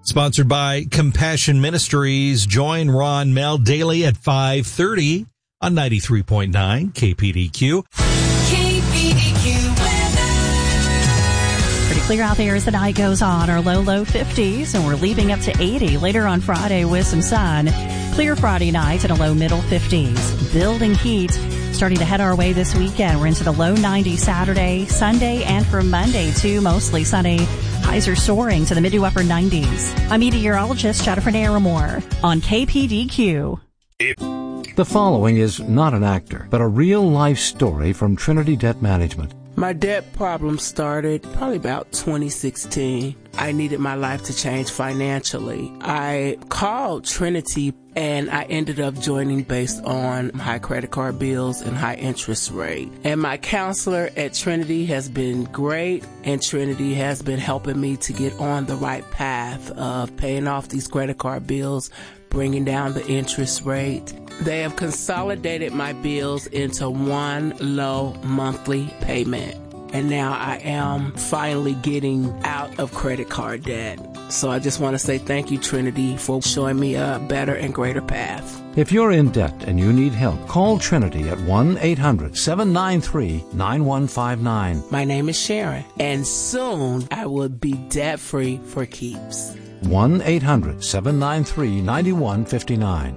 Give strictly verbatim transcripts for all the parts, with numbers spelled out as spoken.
Sponsored by Compassion Ministries. Join Ron Mel daily at five thirty on ninety-three point nine K P D Q. K P D Q weather. Pretty clear out there as the night goes on. Our low, low fifties, and we're leaving up to eighty later on Friday with some sun. Clear Friday night and a low middle fifties. Building heat starting to head our way this weekend. We're into the low nineties Saturday, Sunday, and for Monday too, mostly sunny. Highs are soaring to the mid to upper nineties. I'm meteorologist Jennifer Naramore on K P D Q. The following is not an actor, but a real-life story from Trinity Debt Management. My debt problem started probably about twenty sixteen. I needed my life to change financially. I called Trinity and I ended up joining based on high credit card bills and high interest rate. And my counselor at Trinity has been great, and Trinity has been helping me to get on the right path of paying off these credit card bills, bringing down the interest rate. They have consolidated my bills into one low monthly payment. And now I am finally getting out of credit card debt. So I just want to say thank you, Trinity, for showing me a better and greater path. If you're in debt and you need help, call Trinity at one eight hundred seven nine three nine one five nine. My name is Sharon, and soon I will be debt-free for keeps. one eight hundred seven nine three nine one five nine.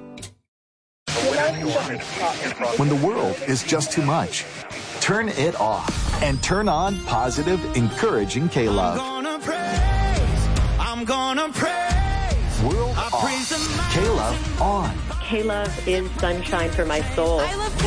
When the world is just too much, turn it off and turn on positive, encouraging K-Love. I'm gonna praise. I'm gonna praise. World I off. Praise K-Love on. K-Love is sunshine for my soul. I love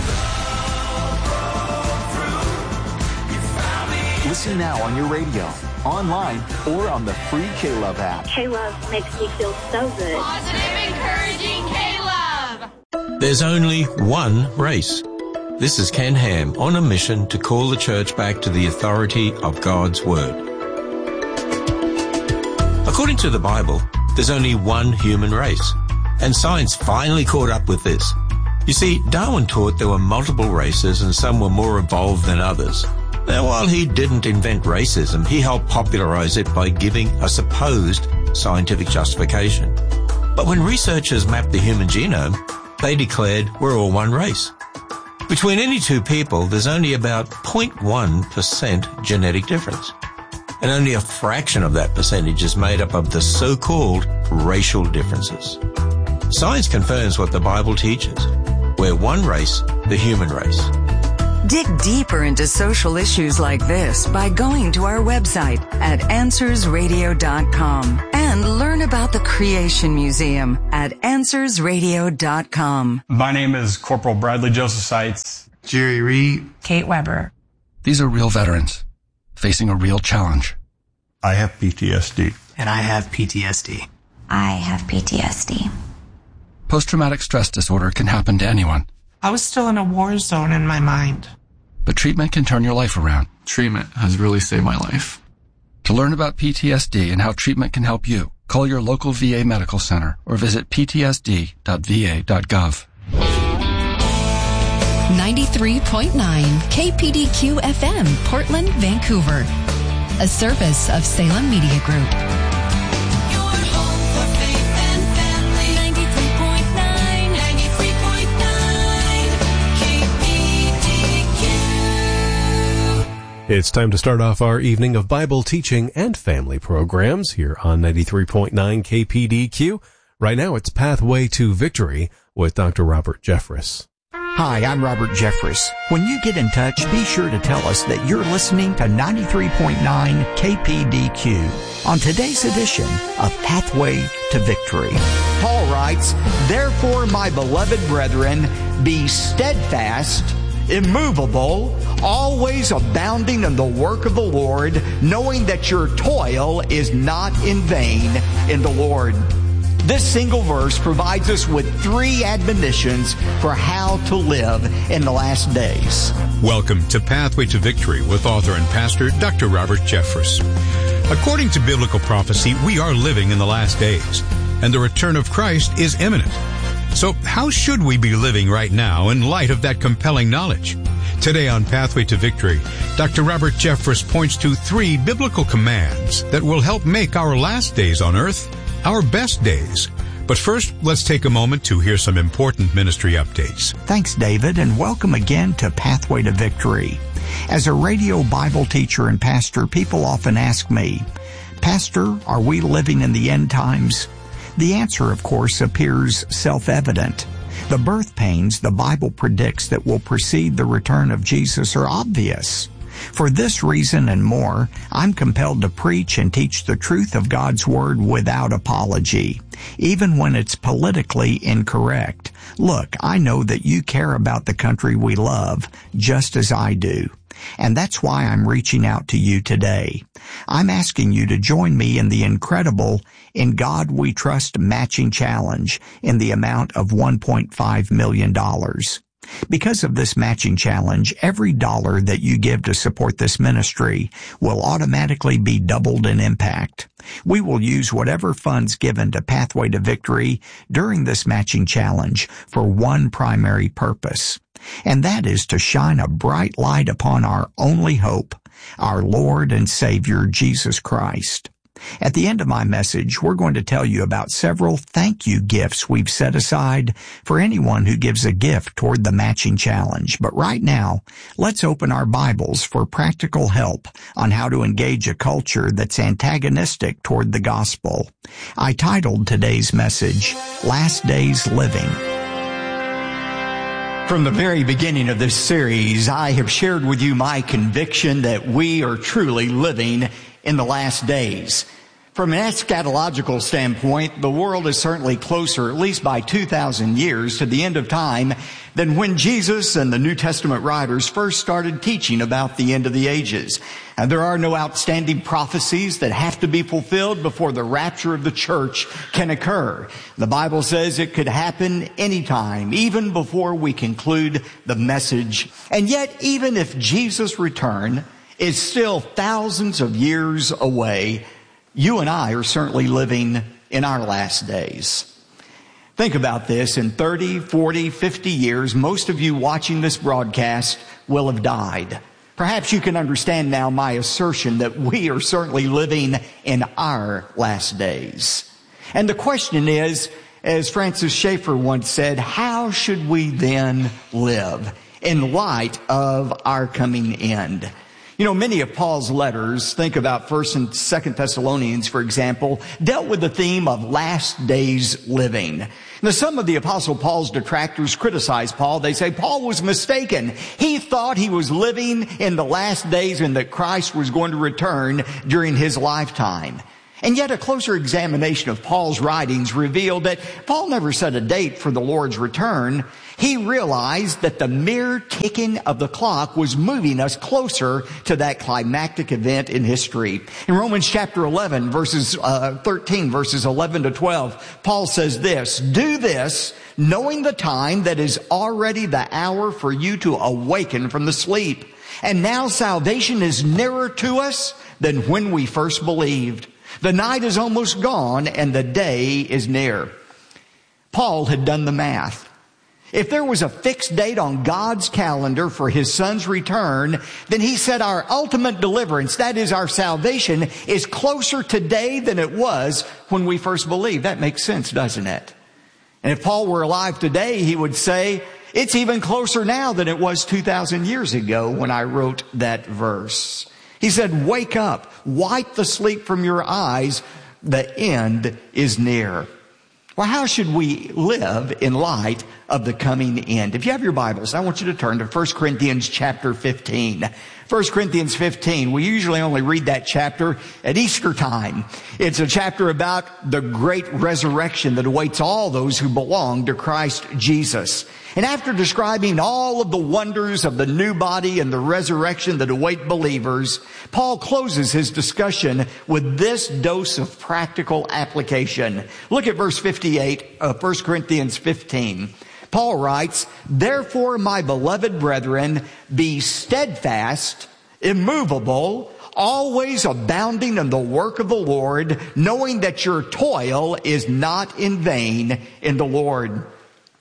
K-Love. Listen now on your radio, online, or on the free K-Love app. K-Love makes me feel so good. Positive, encouraging K-Love. There's only one race. This is Ken Ham on a mission to call the church back to the authority of God's Word. According to the Bible, there's only one human race, and science finally caught up with this. You see, Darwin taught there were multiple races and some were more evolved than others. Now, while he didn't invent racism, he helped popularize it by giving a supposed scientific justification. But when researchers mapped the human genome, they declared we're all one race. Between any two people, there's only about zero point one percent genetic difference. And only a fraction of that percentage is made up of the so-called racial differences. Science confirms what the Bible teaches. We're one race, the human race. Dig deeper into social issues like this by going to our website at answers radio dot com and learn about the Creation Museum at answers radio dot com. My name is Corporal Bradley Joseph Seitz. Jerry Reed. Kate Weber. These are real veterans facing a real challenge. I have P T S D. And I have P T S D. I have P T S D. Post-traumatic stress disorder can happen to anyone. I was still in a war zone in my mind. But treatment can turn your life around. Treatment has really saved my life. To learn about P T S D and how treatment can help you, call your local V A medical center or visit p t s d dot v a dot gov. ninety-three point nine K P D Q F M, Portland, Vancouver. A service of Salem Media Group. It's time to start off our evening of Bible teaching and family programs here on ninety-three point nine K P D Q. Right now it's Pathway to Victory with Doctor Robert Jeffress. Hi, I'm Robert Jeffress. When you get in touch, be sure to tell us that you're listening to ninety-three point nine K P D Q on today's edition of Pathway to Victory. Paul writes, "Therefore, my beloved brethren, be steadfast, immovable, always abounding in the work of the Lord, knowing that your toil is not in vain in the Lord." This single verse provides us with three admonitions for how to live in the last days. Welcome to Pathway to Victory with author and pastor Doctor Robert Jeffress. According to biblical prophecy, we are living in the last days, and the return of Christ is imminent. So how should we be living right now in light of that compelling knowledge? Today on Pathway to Victory, Doctor Robert Jeffress points to three biblical commands that will help make our last days on earth our best days. But first, let's take a moment to hear some important ministry updates. Thanks, David, and welcome again to Pathway to Victory. As a radio Bible teacher and pastor, people often ask me, Pastor, are we living in the end times? The answer, of course, appears self-evident. The birth pains the Bible predicts that will precede the return of Jesus are obvious. For this reason and more, I'm compelled to preach and teach the truth of God's Word without apology, even when it's politically incorrect. Look, I know that you care about the country we love, just as I do. And that's why I'm reaching out to you today. I'm asking you to join me in the incredible In God We Trust matching challenge in the amount of one point five million dollars. Because of this matching challenge, every dollar that you give to support this ministry will automatically be doubled in impact. We will use whatever funds given to Pathway to Victory during this matching challenge for one primary purpose, and that is to shine a bright light upon our only hope, our Lord and Savior, Jesus Christ. At the end of my message, we're going to tell you about several thank you gifts we've set aside for anyone who gives a gift toward the matching challenge. But right now, let's open our Bibles for practical help on how to engage a culture that's antagonistic toward the gospel. I titled today's message, Last Days Living. From the very beginning of this series, I have shared with you my conviction that we are truly living in the last days. From an eschatological standpoint, the world is certainly closer, at least by two thousand years, to the end of time than when Jesus and the New Testament writers first started teaching about the end of the ages. And there are no outstanding prophecies that have to be fulfilled before the rapture of the church can occur. The Bible says it could happen anytime, even before we conclude the message. And yet, even if Jesus' return is still thousands of years away, you and I are certainly living in our last days. Think about this. In thirty, forty, fifty years, most of you watching this broadcast will have died. Perhaps you can understand now my assertion that we are certainly living in our last days. And the question is, as Francis Schaeffer once said, how should we then live in light of our coming end? You know, many of Paul's letters, think about First and Second Thessalonians, for example, dealt with the theme of last days living. Now, some of the Apostle Paul's detractors criticize Paul. They say Paul was mistaken. He thought he was living in the last days and that Christ was going to return during his lifetime. And yet a closer examination of Paul's writings revealed that Paul never set a date for the Lord's return. He realized that the mere ticking of the clock was moving us closer to that climactic event in history. In Romans chapter eleven, verses uh, thirteen, verses eleven to twelve, Paul says this, "Do this, knowing the time that is already the hour for you to awaken from the sleep. And now salvation is nearer to us than when we first believed. The night is almost gone and the day is near." Paul had done the math. If there was a fixed date on God's calendar for His Son's return, then He said our ultimate deliverance, that is our salvation, is closer today than it was when we first believed. That makes sense, doesn't it? And if Paul were alive today, he would say, it's even closer now than it was two thousand years ago when I wrote that verse. He said, wake up, wipe the sleep from your eyes, the end is near. Well, how should we live in light of the coming end? If you have your Bibles, I want you to turn to First Corinthians chapter fifteen. First Corinthians fifteen, we usually only read that chapter at Easter time. It's a chapter about the great resurrection that awaits all those who belong to Christ Jesus. And after describing all of the wonders of the new body and the resurrection that await believers, Paul closes his discussion with this dose of practical application. Look at verse fifty-eight of First Corinthians fifteen. Paul writes, "Therefore, my beloved brethren, be steadfast, immovable, always abounding in the work of the Lord, knowing that your toil is not in vain in the Lord."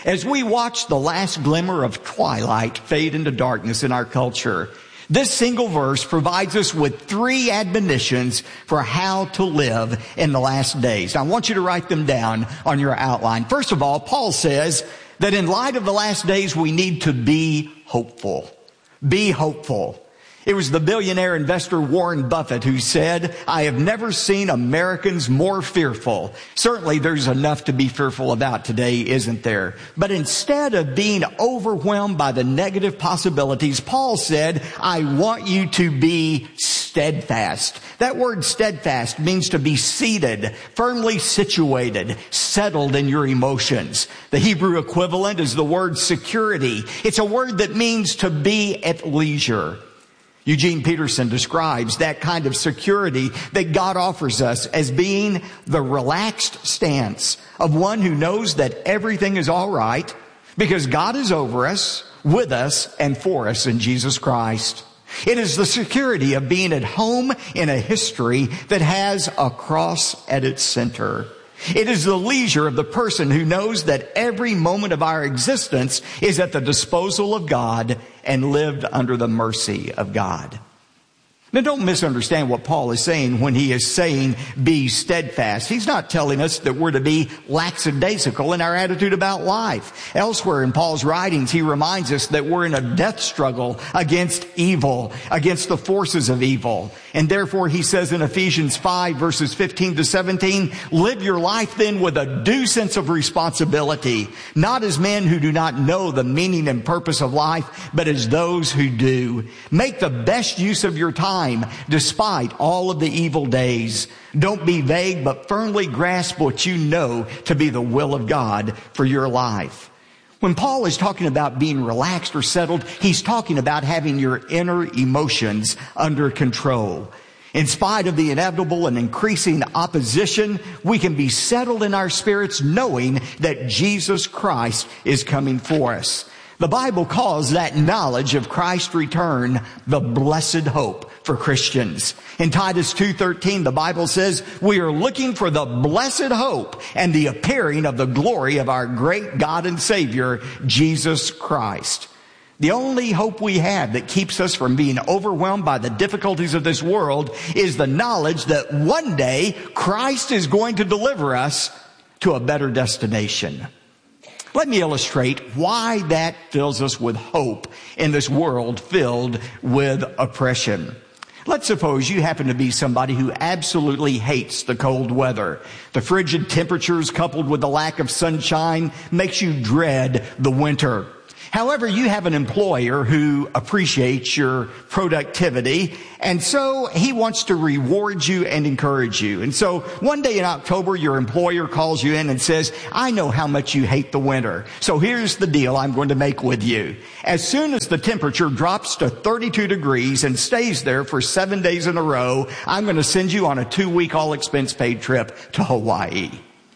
As we watch the last glimmer of twilight fade into darkness in our culture, this single verse provides us with three admonitions for how to live in the last days. Now, I want you to write them down on your outline. First of all, Paul says that in light of the last days, we need to be hopeful. Be hopeful. It was the billionaire investor Warren Buffett who said, "I have never seen Americans more fearful." Certainly there's enough to be fearful about today, isn't there? But instead of being overwhelmed by the negative possibilities, Paul said, "I want you to be steadfast." That word steadfast means to be seated, firmly situated, settled in your emotions. The Hebrew equivalent is the word security. It's a word that means to be at leisure. Eugene Peterson describes that kind of security that God offers us as being the relaxed stance of one who knows that everything is all right because God is over us, with us, and for us in Jesus Christ. It is the security of being at home in a history that has a cross at its center. It is the leisure of the person who knows that every moment of our existence is at the disposal of God and lived under the mercy of God. Now, don't misunderstand what Paul is saying when he is saying be steadfast. He's not telling us that we're to be lackadaisical in our attitude about life. Elsewhere in Paul's writings, he reminds us that we're in a death struggle against evil, against the forces of evil. And therefore, he says in Ephesians five, verses fifteen to seventeen, live your life then with a due sense of responsibility, not as men who do not know the meaning and purpose of life, but as those who do. Make the best use of your time despite all of the evil days. Don't be vague, but firmly grasp what you know to be the will of God for your life. When Paul is talking about being relaxed or settled, he's talking about having your inner emotions under control. In spite of the inevitable and increasing opposition, we can be settled in our spirits knowing that Jesus Christ is coming for us. The Bible calls that knowledge of Christ's return the blessed hope for Christians. In Titus two thirteen, the Bible says, we are looking for the blessed hope and the appearing of the glory of our great God and Savior, Jesus Christ. The only hope we have that keeps us from being overwhelmed by the difficulties of this world is the knowledge that one day Christ is going to deliver us to a better destination. Let me illustrate why that fills us with hope in this world filled with oppression. Let's suppose you happen to be somebody who absolutely hates the cold weather. The frigid temperatures coupled with the lack of sunshine makes you dread the winter. However, you have an employer who appreciates your productivity, and so he wants to reward you and encourage you. And so one day in October, your employer calls you in and says, I know how much you hate the winter, so here's the deal I'm going to make with you. As soon as the temperature drops to thirty-two degrees and stays there for seven days in a row, I'm going to send you on a two-week all-expense-paid trip to Hawaii.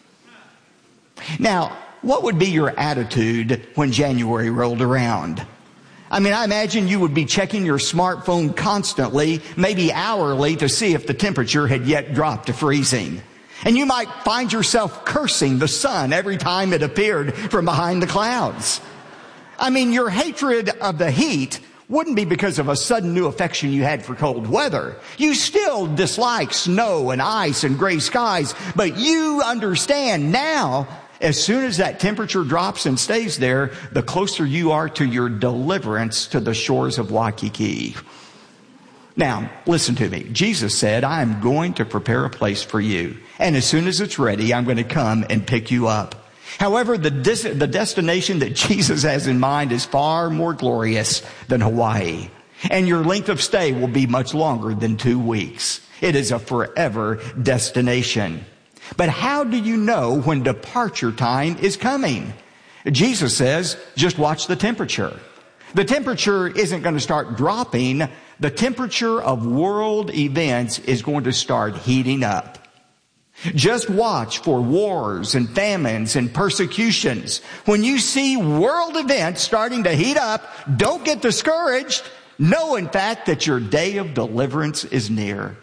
Now, what would be your attitude when January rolled around? I mean, I imagine you would be checking your smartphone constantly, maybe hourly, to see if the temperature had yet dropped to freezing. And you might find yourself cursing the sun every time it appeared from behind the clouds. I mean, your hatred of the heat wouldn't be because of a sudden new affection you had for cold weather. You still dislike snow and ice and gray skies, but you understand now, as soon as that temperature drops and stays there, the closer you are to your deliverance to the shores of Waikiki. Now, listen to me. Jesus said, I am going to prepare a place for you. And as soon as it's ready, I'm going to come and pick you up. However, the, dis- the destination that Jesus has in mind is far more glorious than Hawaii. And your length of stay will be much longer than two weeks. It is a forever destination. But how do you know when departure time is coming? Jesus says, just watch the temperature. The temperature isn't going to start dropping. The temperature of world events is going to start heating up. Just watch for wars and famines and persecutions. When you see world events starting to heat up, don't get discouraged. Know, in fact, that your day of deliverance is near.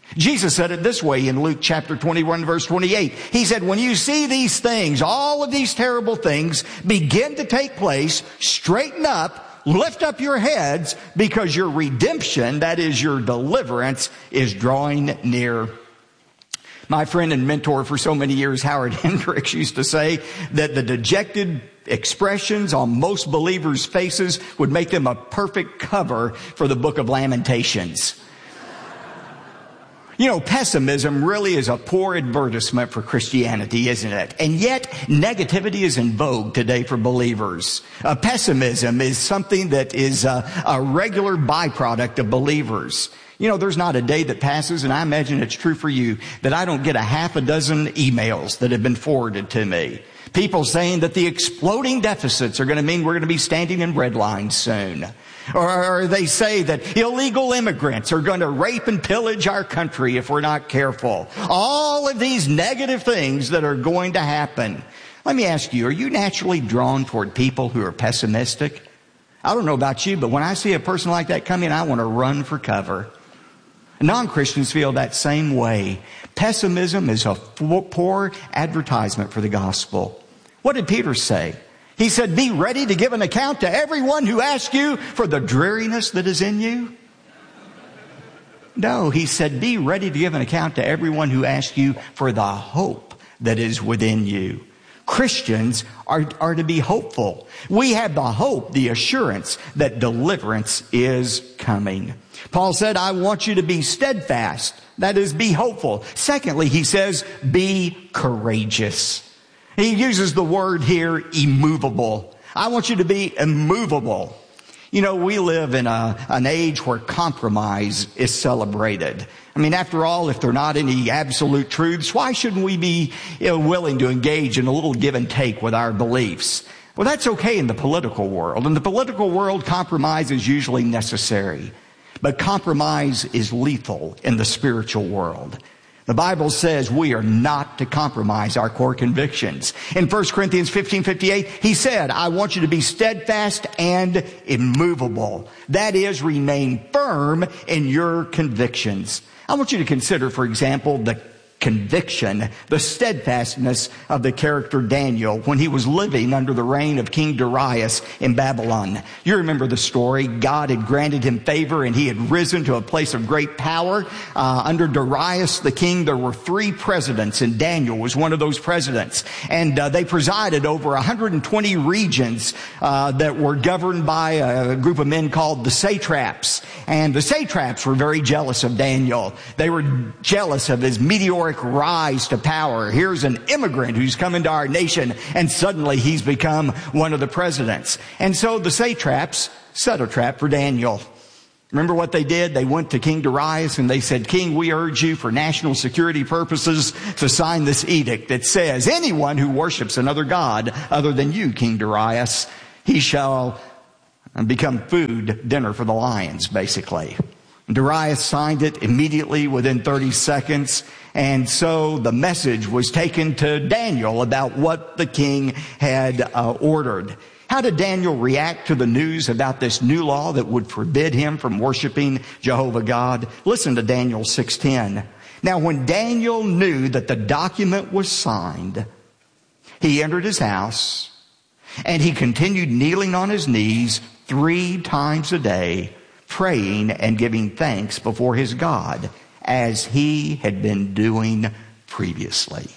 Jesus said it this way in Luke chapter twenty-one, verse twenty-eight. He said, when you see these things, all of these terrible things begin to take place, straighten up, lift up your heads, because your redemption, that is your deliverance, is drawing near. My friend and mentor for so many years, Howard Hendricks, used to say that the dejected expressions on most believers' faces would make them a perfect cover for the book of Lamentations. You know, pessimism really is a poor advertisement for Christianity, isn't it? And yet, negativity is in vogue today for believers. Uh, pessimism is something that is uh, a regular byproduct of believers. You know, there's not a day that passes, and I imagine it's true for you, that I don't get a half a dozen emails that have been forwarded to me. People saying that the exploding deficits are going to mean we're going to be standing in bread lines soon. Or, or they say that illegal immigrants are going to rape and pillage our country if we're not careful. All of these negative things that are going to happen. Let me ask you, are you naturally drawn toward people who are pessimistic? I don't know about you, but when I see a person like that come in, I want to run for cover. Non-Christians feel that same way. Pessimism is a poor advertisement for the gospel. What did Peter say? He said, be ready to give an account to everyone who asks you for the dreariness that is in you. No, he said, be ready to give an account to everyone who asks you for the hope that is within you. Christians are, are to be hopeful. We have the hope, the assurance that deliverance is coming. Paul said, I want you to be steadfast. That is, be hopeful. Secondly, he says, be courageous. He uses the word here, immovable. I want you to be immovable. You know, we live in a, an age where compromise is celebrated. I mean, after all, if there are not any absolute truths, why shouldn't we be, you know, willing to engage in a little give and take with our beliefs? Well, that's okay in the political world. In the political world, compromise is usually necessary. But compromise is lethal in the spiritual world. The Bible says we are not to compromise our core convictions. In First Corinthians fifteen fifty-eight, he said, I want you to be steadfast and immovable. That is, remain firm in your convictions. I want you to consider, for example, the conviction, the steadfastness of the character Daniel when he was living under the reign of King Darius in Babylon. You remember the story. God had granted him favor and he had risen to a place of great power. Uh, under Darius the king, there were three presidents, and Daniel was one of those presidents. And uh, they presided over one hundred twenty regions uh, that were governed by a group of men called the satraps. And the satraps were very jealous of Daniel. They were jealous of his meteoric rise to power. Here's an immigrant who's come into our nation, and suddenly he's become one of the presidents. And so the satraps set a trap for Daniel. Remember what they did? They went to King Darius and they said, King, we urge you for national security purposes to sign this edict that says anyone who worships another god other than you, King Darius, he shall become food, dinner for the lions, basically. Darius signed it immediately within thirty seconds. And so the message was taken to Daniel about what the king had uh, ordered. How did Daniel react to the news about this new law that would forbid him from worshiping Jehovah God? Listen to Daniel six ten. Now, when Daniel knew that the document was signed, he entered his house and he continued kneeling on his knees three times a day, praying and giving thanks before his God, as he had been doing previously.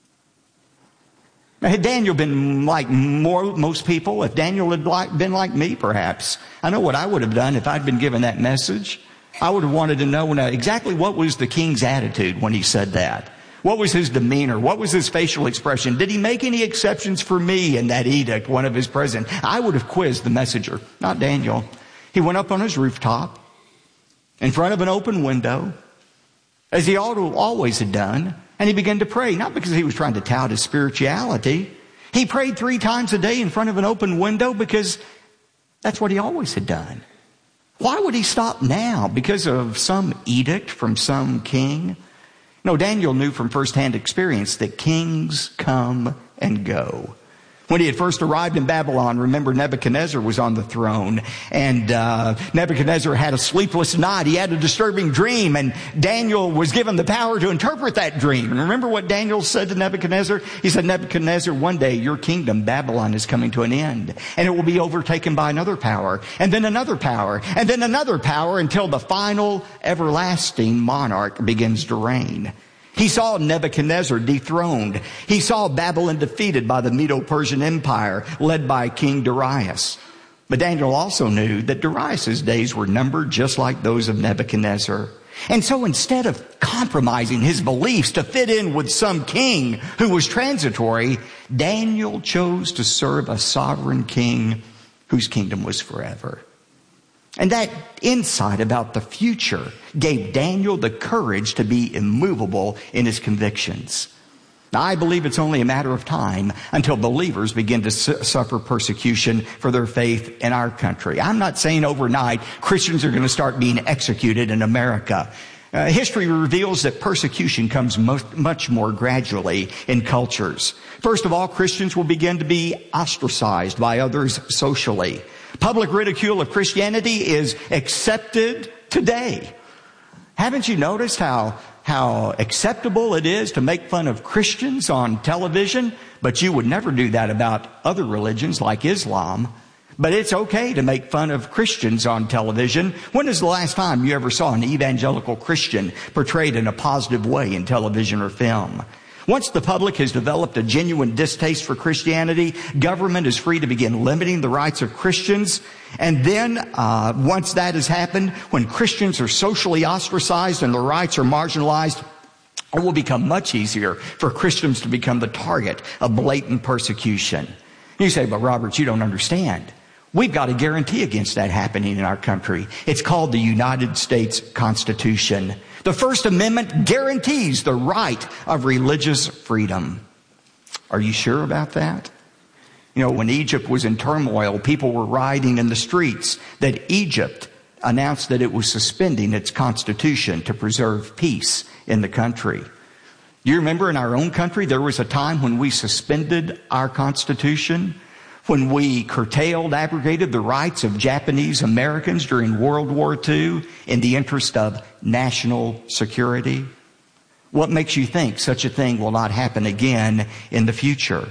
Now, had Daniel been like more, most people, if Daniel had like, been like me, perhaps, I know what I would have done if I'd been given that message. I would have wanted to know now exactly what was the king's attitude when he said that. What was his demeanor? What was his facial expression? Did he make any exceptions for me in that edict, one of his presidents? I would have quizzed the messenger, not Daniel. He went up on his rooftop in front of an open window, as he always had done, and he began to pray, not because he was trying to tout his spirituality. He prayed three times a day in front of an open window because that's what he always had done. Why would he stop now? Because of some edict from some king? No, Daniel knew from firsthand experience that kings come and go. When he had first arrived in Babylon, remember Nebuchadnezzar was on the throne, and uh, Nebuchadnezzar had a sleepless night. He had a disturbing dream, and Daniel was given the power to interpret that dream. And remember what Daniel said to Nebuchadnezzar? He said, Nebuchadnezzar, one day your kingdom, Babylon, is coming to an end, and it will be overtaken by another power, and then another power, and then another power, until the final everlasting monarch begins to reign. He saw Nebuchadnezzar dethroned. He saw Babylon defeated by the Medo-Persian Empire led by King Darius. But Daniel also knew that Darius' days were numbered just like those of Nebuchadnezzar. And so instead of compromising his beliefs to fit in with some king who was transitory, Daniel chose to serve a sovereign king whose kingdom was forever. And that insight about the future gave Daniel the courage to be immovable in his convictions. Now, I believe it's only a matter of time until believers begin to su- suffer persecution for their faith in our country. I'm not saying overnight Christians are going to start being executed in America. Uh, history reveals that persecution comes most, much more gradually in cultures. First of all, Christians will begin to be ostracized by others socially. Public ridicule of Christianity is accepted today. Haven't you noticed how, how acceptable it is to make fun of Christians on television? But you would never do that about other religions like Islam. But it's okay to make fun of Christians on television. When is the last time you ever saw an evangelical Christian portrayed in a positive way in television or film? Once the public has developed a genuine distaste for Christianity, government is free to begin limiting the rights of Christians. And then, uh, once that has happened, when Christians are socially ostracized and their rights are marginalized, it will become much easier for Christians to become the target of blatant persecution. You say, but Robert, you don't understand. We've got a guarantee against that happening in our country. It's called the United States Constitution. The First Amendment guarantees the right of religious freedom. Are you sure about that? You know, when Egypt was in turmoil, people were rioting in the streets that Egypt announced that it was suspending its constitution to preserve peace in the country. Do you remember in our own country there was a time when we suspended our constitution? When we curtailed, abrogated the rights of Japanese Americans during World War Two in the interest of national security? What makes you think such a thing will not happen again in the future?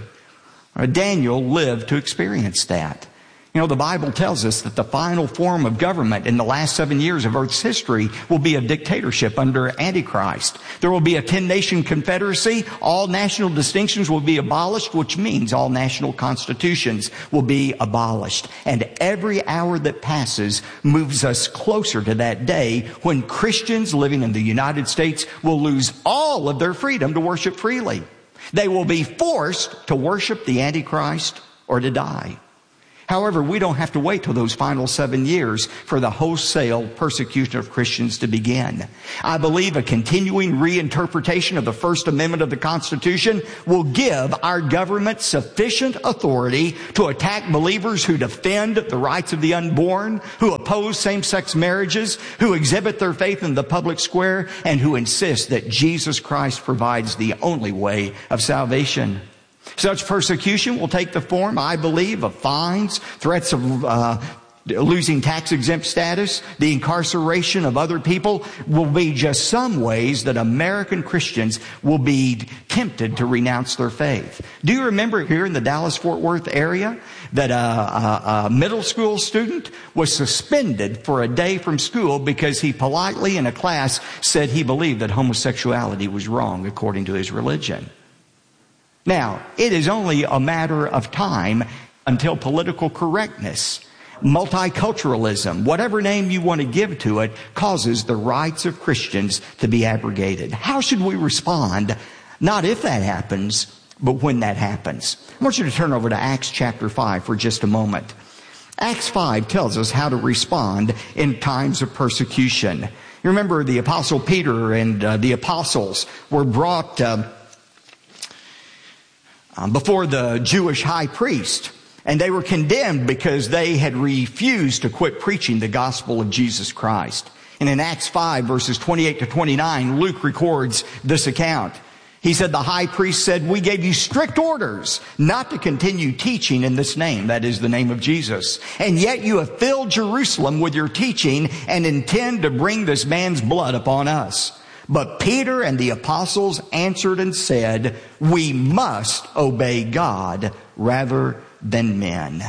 Daniel lived to experience that. You know, the Bible tells us that the final form of government in the last seven years of Earth's history will be a dictatorship under Antichrist. There will be a ten-nation confederacy. All national distinctions will be abolished, which means all national constitutions will be abolished. And every hour that passes moves us closer to that day when Christians living in the United States will lose all of their freedom to worship freely. They will be forced to worship the Antichrist or to die. However, we don't have to wait till those final seven years for the wholesale persecution of Christians to begin. I believe a continuing reinterpretation of the First Amendment of the Constitution will give our government sufficient authority to attack believers who defend the rights of the unborn, who oppose same-sex marriages, who exhibit their faith in the public square, and who insist that Jesus Christ provides the only way of salvation. Such persecution will take the form, I believe, of fines, threats of uh, losing tax-exempt status, the incarceration of other people will be just some ways that American Christians will be tempted to renounce their faith. Do you remember here in the Dallas-Fort Worth area that a, a, a middle school student was suspended for a day from school because he politely in a class said he believed that homosexuality was wrong according to his religion? Now, it is only a matter of time until political correctness, multiculturalism, whatever name you want to give to it, causes the rights of Christians to be abrogated. How should we respond? Not if that happens, but when that happens. I want you to turn over to Acts chapter five for just a moment. Acts five tells us how to respond in times of persecution. You remember the Apostle Peter and uh, the apostles were brought uh, before the Jewish high priest, and they were condemned because they had refused to quit preaching the gospel of Jesus Christ. And in Acts five, verses twenty-eight to twenty-nine, Luke records this account. He said, the high priest said, we gave you strict orders not to continue teaching in this name, that is the name of Jesus. And yet you have filled Jerusalem with your teaching and intend to bring this man's blood upon us. But Peter and the apostles answered and said, we must obey God rather than men.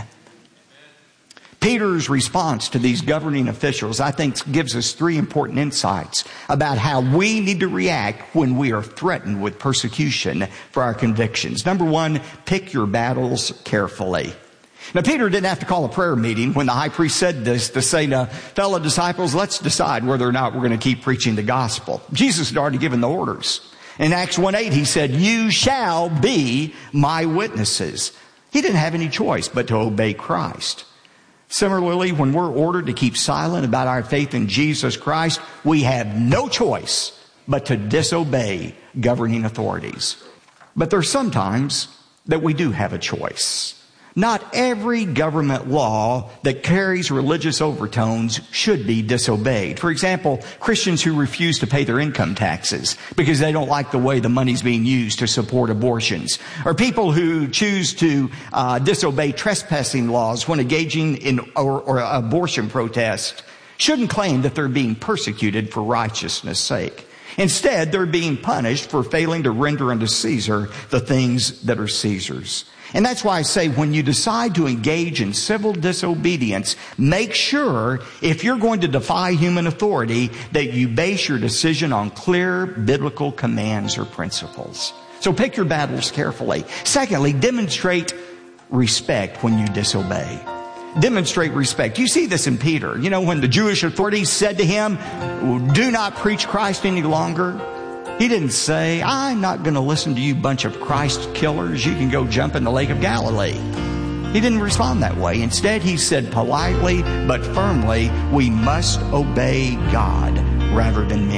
Peter's response to these governing officials, I think, gives us three important insights about how we need to react when we are threatened with persecution for our convictions. Number one, pick your battles carefully. Now, Peter didn't have to call a prayer meeting when the high priest said this to say to fellow disciples, let's decide whether or not we're going to keep preaching the gospel. Jesus had already given the orders. In Acts one eight, he said, you shall be my witnesses. He didn't have any choice but to obey Christ. Similarly, when we're ordered to keep silent about our faith in Jesus Christ, we have no choice but to disobey governing authorities. But there's sometimes that we do have a choice. Not every government law that carries religious overtones should be disobeyed. For example, Christians who refuse to pay their income taxes because they don't like the way the money's being used to support abortions. Or people who choose to uh, disobey trespassing laws when engaging in or, or abortion protest shouldn't claim that they're being persecuted for righteousness' sake. Instead, they're being punished for failing to render unto Caesar the things that are Caesar's. And that's why I say when you decide to engage in civil disobedience, make sure if you're going to defy human authority that you base your decision on clear biblical commands or principles. So pick your battles carefully. Secondly, demonstrate respect when you disobey. Demonstrate respect. You see this in Peter. You know, when the Jewish authorities said to him, do not preach Christ any longer, he didn't say, I'm not going to listen to you bunch of Christ killers. You can go jump in the Lake of Galilee. He didn't respond that way. Instead, he said politely but firmly, we must obey God rather than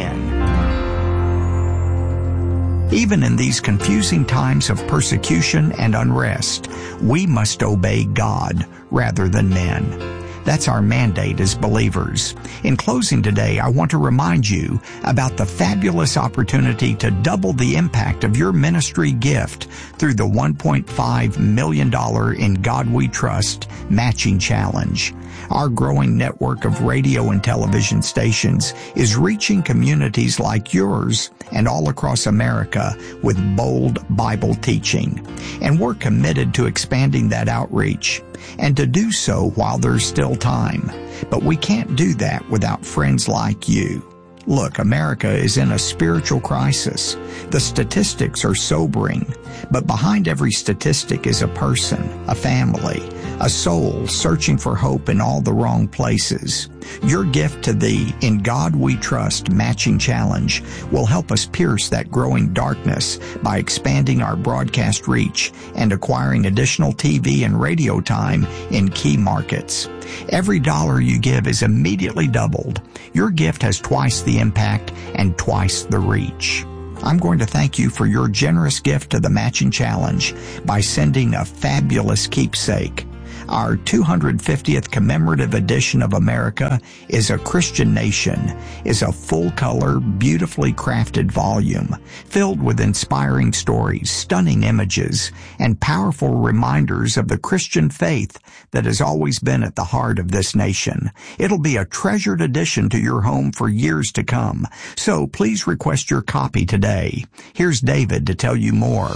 men. Even in these confusing times of persecution and unrest, we must obey God rather than men. That's our mandate as believers. In closing today, I want to remind you about the fabulous opportunity to double the impact of your ministry gift through the one point five million dollars In God We Trust Matching Challenge. Our growing network of radio and television stations is reaching communities like yours and all across America with bold Bible teaching. And we're committed to expanding that outreach and to do so while there's still time. But we can't do that without friends like you. Look, America is in a spiritual crisis. The statistics are sobering, but behind every statistic is a person, a family, a soul searching for hope in all the wrong places. Your gift to the In God We Trust Matching Challenge will help us pierce that growing darkness by expanding our broadcast reach and acquiring additional T V and radio time in key markets. Every dollar you give is immediately doubled. Your gift has twice the impact and twice the reach. I'm going to thank you for your generous gift to the Matching Challenge by sending a fabulous keepsake. Our two hundred fiftieth commemorative edition of America is a Christian Nation is a full-color, beautifully crafted volume filled with inspiring stories, stunning images, and powerful reminders of the Christian faith that has always been at the heart of this nation. It'll be a treasured addition to your home for years to come. So please request your copy today. Here's David to tell you more.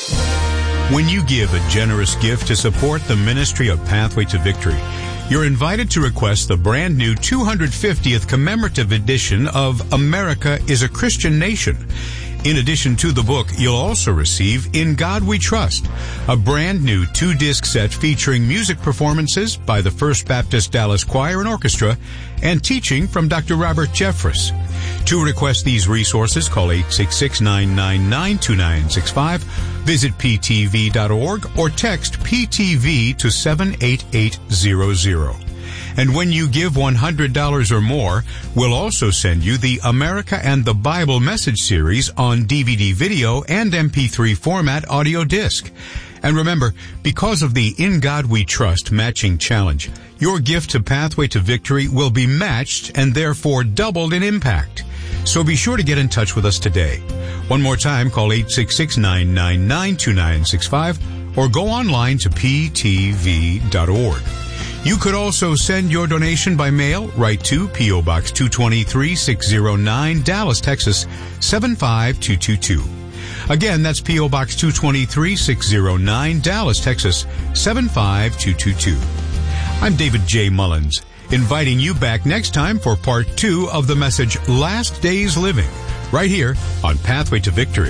When you give a generous gift to support the ministry of Pathway to Victory, you're invited to request the brand new two hundred fiftieth commemorative edition of America is a Christian Nation. In addition to the book, you'll also receive In God We Trust, a brand new two-disc set featuring music performances by the First Baptist Dallas Choir and Orchestra and teaching from Doctor Robert Jeffress. To request these resources, call eight six six, nine nine nine, two nine six five, visit p t v dot org, or text P T V to seven eight eight zero zero. And when you give one hundred dollars or more, we'll also send you the America and the Bible Message Series on D V D video and M P three format audio disc. And remember, because of the In God We Trust Matching Challenge, your gift to Pathway to Victory will be matched and therefore doubled in impact. So be sure to get in touch with us today. One more time, call eight six six, nine nine nine, two nine six five or go online to p t v dot org. You could also send your donation by mail right to P O. Box two twenty-three, six oh nine, Dallas, Texas, seven five two two two. Again, that's P O. Box two twenty-three, six oh nine, Dallas, Texas, seven five two two two. I'm David J. Mullins, inviting you back next time for part two of the message Last Days Living, right here on Pathway to Victory.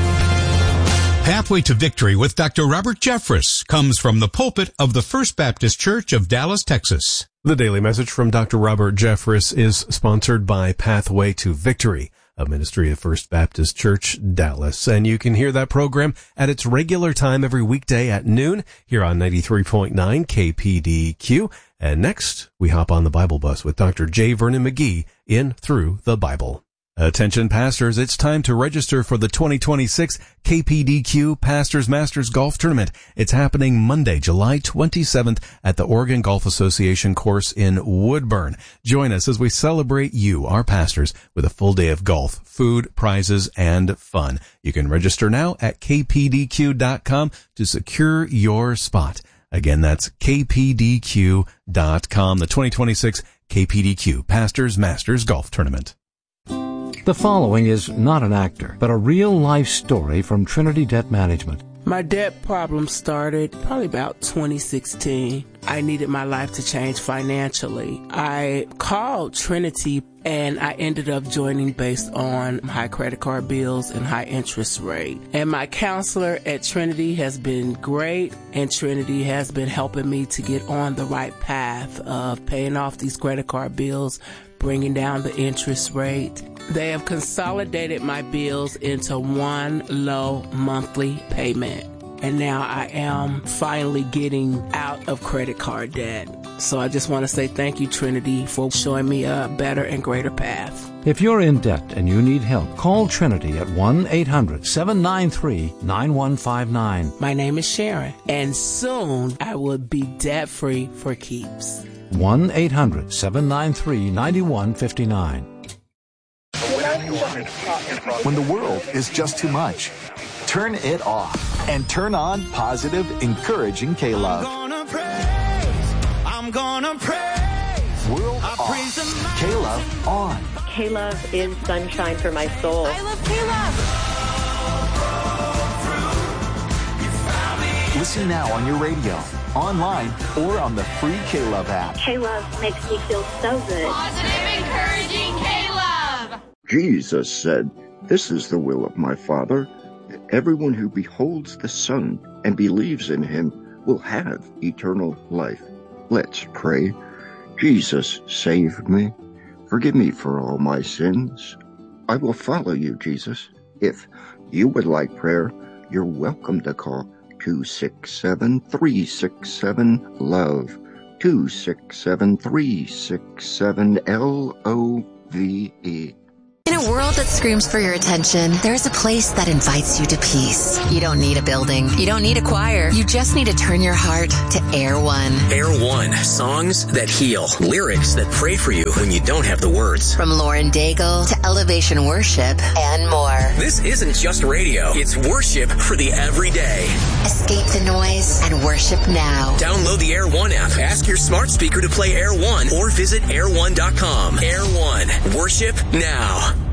Pathway to Victory with Doctor Robert Jeffress comes from the pulpit of the First Baptist Church of Dallas, Texas. The daily message from Doctor Robert Jeffress is sponsored by Pathway to Victory, a ministry of First Baptist Church, Dallas. And you can hear that program at its regular time every weekday at noon here on ninety-three point nine K P D Q. And next, we hop on the Bible bus with Doctor J. Vernon McGee in Through the Bible. Attention pastors, it's time to register for the twenty twenty-six K P D Q Pastors Masters Golf Tournament. It's happening Monday, July twenty-seventh at the Oregon Golf Association course in Woodburn. Join us as we celebrate you, our pastors, with a full day of golf, food, prizes, and fun. You can register now at k p d q dot com to secure your spot. Again, that's k p d q dot com, the twenty twenty-six K P D Q Pastors Masters Golf Tournament. The following is not an actor, but a real-life story from Trinity Debt Management. My debt problem started probably about twenty sixteen. I needed my life to change financially. I called Trinity and I ended up joining based on high credit card bills and high interest rate. And my counselor at Trinity has been great, and Trinity has been helping me to get on the right path of paying off these credit card bills, bringing down the interest rate. They have consolidated my bills into one low monthly payment. And now I am finally getting out of credit card debt. So I just want to say thank you, Trinity, for showing me a better and greater path. If you're in debt and you need help, call Trinity at one eight hundred, seven nine three, nine one five nine. My name is Sharon, and soon I will be debt-free for keeps. one eight hundred, seven nine three, nine one five nine. When the world is just too much, turn it off and turn on positive, encouraging K-Love. I'm gonna praise, I'm gonna praise. World I off, praise K-Love on. K-Love is sunshine for my soul. I love K-Love. Listen now on your radio, online, or on the free K-Love app. K-Love makes me feel so good. Positive, encouraging K-Love. Jesus said, "This is the will of my Father, that everyone who beholds the Son and believes in him will have eternal life." Let's pray. Jesus, save me. Forgive me for all my sins. I will follow you, Jesus. If you would like prayer, you're welcome to call two six seven, three six seven, LOVE, two six seven, three six seven, L O V E. In a world that screams for your attention, there's a place that invites you to peace. You don't need a building. You don't need a choir. You just need to turn your heart to Air One. Air One, songs that heal, lyrics that pray for you when you don't have the words. From Lauren Daigle to Elevation Worship and more. This isn't just radio. It's worship for the everyday. Escape the noise and worship now. Download the Air One app. Ask your smart speaker to play Air One or visit air one dot com. Air One, worship now.